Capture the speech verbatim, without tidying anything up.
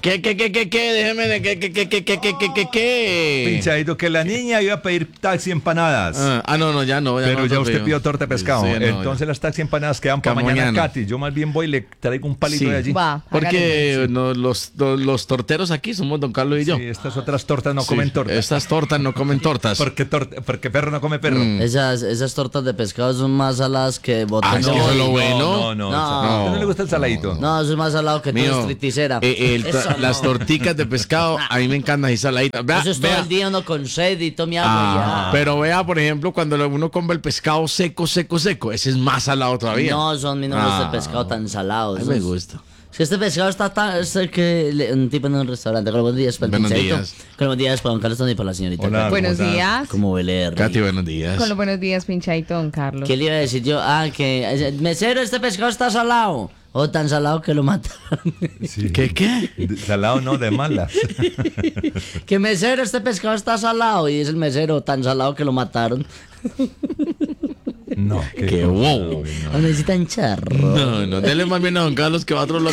¿Qué, qué, qué, qué, qué? Déjeme de qué, qué, qué, qué, qué, qué, qué, qué, qué. Pinchadito, que la niña iba a pedir taxi empanadas. Ah, ah, no, no, ya no. Ya Pero no, ya no usted pido. pidió torta de pescado. Sí, no, Entonces ya. las taxi empanadas quedan para Para mañana, mañana. Katy. Yo más bien voy y le traigo un palito Sí. de allí. Va, Porque hágale. no, los, los, los torteros aquí somos don Carlos y yo. Sí, estas otras tortas no Sí, comen tortas. Estas tortas no comen tortas. Porque, tor- porque perro no come perro. Mm. Esas, esas tortas de pescado son más saladas que Ah, botón. es que eso es lo bueno. No, no, no. No. ¿A usted no le gusta el saladito? No, eso es más salado que Mío, todo estriticera. eh, el to- Eso no. las torticas de pescado, a mí me encantan y saladitas. Vea, Eso es todo vea. el día uno con sed y tome agua Ah, y ya. pero vea, por ejemplo, cuando lo- uno come el pescado seco, seco, seco, ese es más salado todavía. No, son mis nombres Ah. de pescado tan salados. A mí me gusta. Es que este pescado está tan... Es el que... le- un tipo en un restaurante. Con los buenos días para el Buenos pinchadito. días. Con los buenos días para don Carlos y para la señorita. Hola. Buenos ¿Cómo estás? días. Como Bel Katy, buenos días. Con los buenos días, pinchadito, don Carlos. ¿Qué le iba a decir yo? Ah, que... eh, Mesero, este pescado está salado. O tan salado que lo mataron. Sí. ¿Qué, qué? De- Salado no, de malas. Que mesero, este pescado está salado. Y es el mesero tan salado que lo mataron. No, Qué wow. No necesitan charro. No, no, dele más bien a don Carlos que va a otro lado.